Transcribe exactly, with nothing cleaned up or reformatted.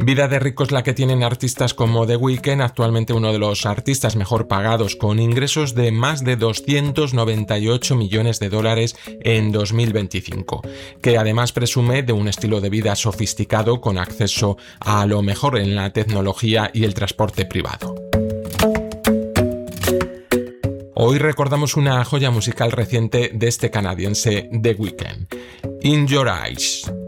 Vida de rico es la que tienen artistas como The Weeknd, actualmente uno de los artistas mejor pagados, con ingresos de más de doscientos noventa y ocho millones de dólares en dos mil veinticinco, que además presume de un estilo de vida sofisticado con acceso a lo mejor en la tecnología y el transporte privado. Hoy recordamos una joya musical reciente de este canadiense The Weeknd, In Your Eyes.